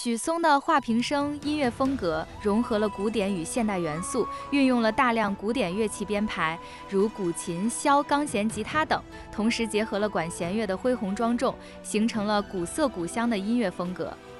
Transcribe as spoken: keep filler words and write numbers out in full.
许嵩的画屏声音乐风格融合了古典与现代元素，运用了大量古典乐器编排，如古琴、箫、钢弦、吉他等，同时结合了管弦乐的恢宏庄重，形成了古色古香的音乐风格。